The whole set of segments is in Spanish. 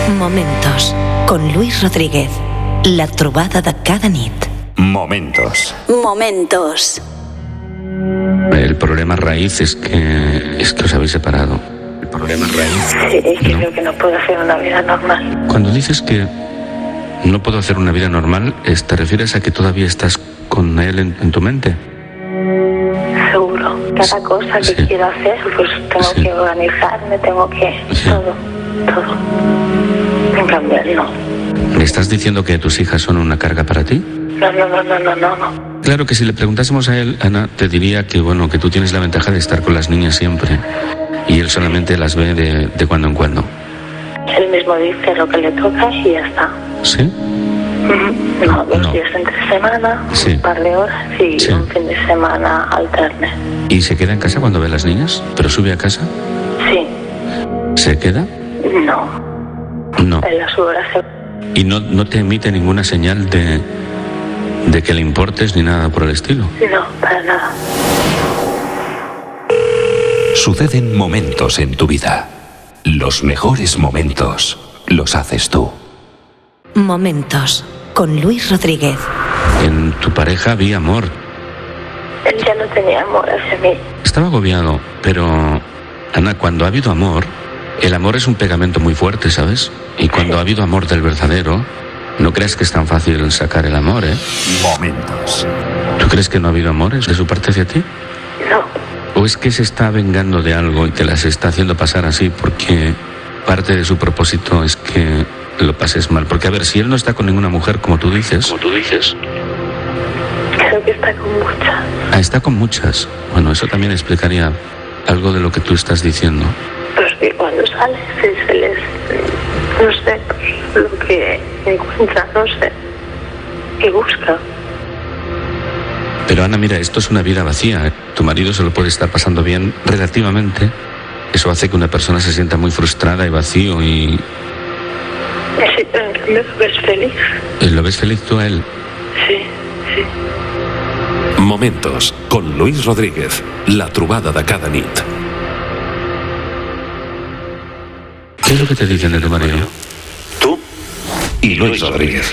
Momentos con Luis Rodríguez. La trobada de cada nit. Momentos. Momentos. El problema raíz es que os habéis separado. El problema raíz. Sí, es que creo que no puedo hacer una vida normal. Cuando dices que no puedo hacer una vida normal, ¿te refieres a que todavía estás con él en tu mente? Seguro. Cada cosa que quiero hacer, pues tengo que organizarme, tengo que... Todo. En cambio, él no. ¿Me estás diciendo que tus hijas son una carga para ti? No. Claro que si le preguntásemos a él, Ana, te diría que que tú tienes la ventaja de estar con las niñas siempre y él solamente las ve de cuando en cuando. Él mismo dice lo que le toca y ya está. ¿Sí? No, dos días entre semana, un par de horas y un fin de semana alterne. ¿Y se queda en casa cuando ve a las niñas? ¿Pero sube a casa? Sí. ¿Se queda? No. En las horas ¿Y no te emite ninguna señal de que le importes ni nada por el estilo? No, para nada. Suceden momentos en tu vida. Los mejores momentos los haces tú. Momentos con Luis Rodríguez. En tu pareja había amor. Él ya no tenía amor hacia mí. Estaba agobiado, pero Ana, cuando ha habido amor, el amor es un pegamento muy fuerte, ¿sabes? Y cuando ha habido amor del verdadero, no creas que es tan fácil sacar el amor, ¿eh? Momentos. ¿Tú crees que no ha habido amores de su parte hacia ti? No. ¿O es que se está vengando de algo y te las está haciendo pasar así porque parte de su propósito es que lo pases mal? Porque, a ver, si él no está con ninguna mujer, como tú dices... Creo que está con muchas. Está con muchas. Bueno, eso también explicaría algo de lo que tú estás diciendo. Pues que cuando sale, se les... No sé, pues, lo que encuentra, no sé. ¿Qué busca? Pero, Ana, mira, esto es una vida vacía, ¿eh? Tu marido se lo puede estar pasando bien relativamente. Eso hace que una persona se sienta muy frustrada y vacío y... Sí, pero en cambio lo ves feliz. ¿Lo ves feliz tú a él? Sí. Momentos con Luis Rodríguez. La trobada de cada nit. ¿Qué es lo que te dicen de tu marido? Tú y Luis Rodríguez.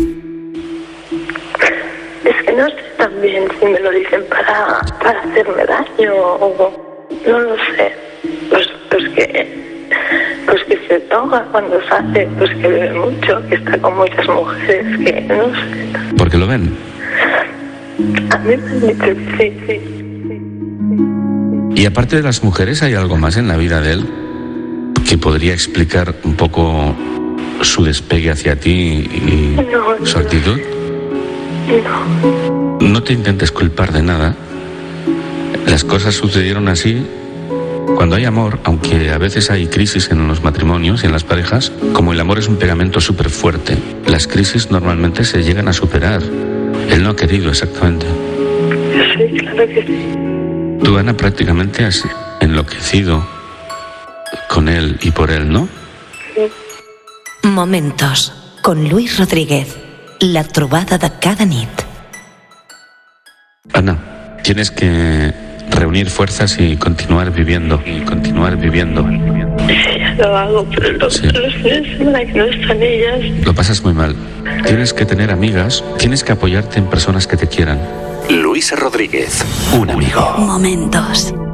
Es que no sé también si me lo dicen para hacerme daño o... No lo sé. Pues que se toca cuando sale, pues que bebe mucho, que está con muchas mujeres, que no sé. ¿Porque lo ven? A mí me han dicho que sí. Y aparte de las mujeres, ¿hay algo más en la vida de él que podría explicar un poco su despegue hacia ti y su actitud? No te intentes culpar de nada. Las cosas sucedieron así. Cuando hay amor, aunque a veces hay crisis en los matrimonios y en las parejas, como el amor es un pegamento súper fuerte, las crisis normalmente se llegan a superar. Él no ha querido exactamente. Sí, claro que sí. Tú, Ana, prácticamente has enloquecido con él y por él, ¿no? Sí. Momentos con Luis Rodríguez. La trobada de cada nit. Ana, tienes que reunir fuerzas y continuar viviendo. Sí, ya lo hago, pero los fines de semana que no están ellas... Lo pasas muy mal. Tienes que tener amigas, tienes que apoyarte en personas que te quieran. Luis Rodríguez, un amigo. Momentos.